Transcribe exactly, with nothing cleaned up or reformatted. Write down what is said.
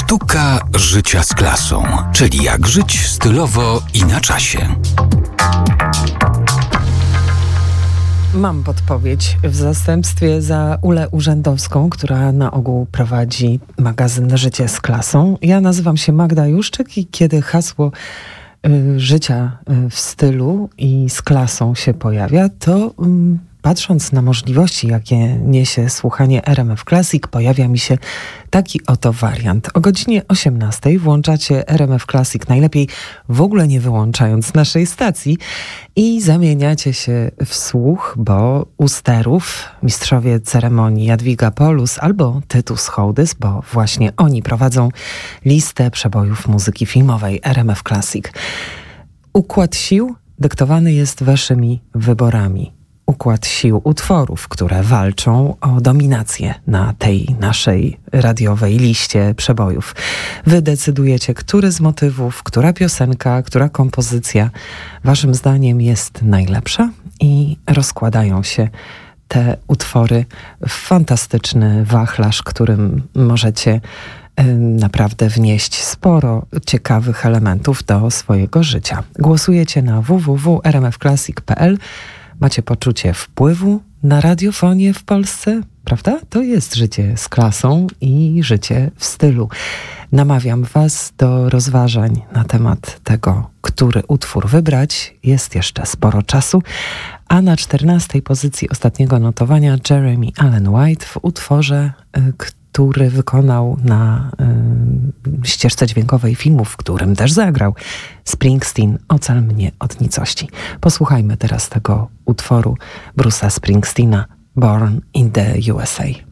Sztuka życia z klasą, czyli jak żyć stylowo i na czasie. Mam podpowiedź w zastępstwie za Ulę Urzędowską, która na ogół prowadzi magazyn Życie z klasą. Ja nazywam się Magda Juszczyk i kiedy hasło y, życia y, w stylu i z klasą się pojawia, to y, patrząc na możliwości, jakie niesie słuchanie R M F Classic, pojawia mi się taki oto wariant. O godzinie osiemnastej włączacie R M F Classic, najlepiej w ogóle nie wyłączając naszej stacji, i zamieniacie się w słuch, bo u sterów mistrzowie ceremonii Jadwiga Polus albo Tytus Hołdys, bo właśnie oni prowadzą listę przebojów muzyki filmowej R M F Classic. Układ sił dyktowany jest waszymi wyborami. Układ sił utworów, które walczą o dominację na tej naszej radiowej liście przebojów. Wy decydujecie, który z motywów, która piosenka, która kompozycja waszym zdaniem jest najlepsza, i rozkładają się te utwory w fantastyczny wachlarz, którym możecie naprawdę wnieść sporo ciekawych elementów do swojego życia. Głosujecie na w w w kropka r m f classic kropka p l. Macie poczucie wpływu na radiofonię w Polsce, prawda? To jest życie z klasą i życie w stylu. Namawiam was do rozważań na temat tego, który utwór wybrać. Jest jeszcze sporo czasu. A na czternastej pozycji ostatniego notowania Jeremy Allen White w utworze, który wykonał na y, ścieżce dźwiękowej filmu, w którym też zagrał, Springsteen, Ocal mnie od nicości. Posłuchajmy teraz tego utworu Bruce'a Springsteena, Born in the U S A.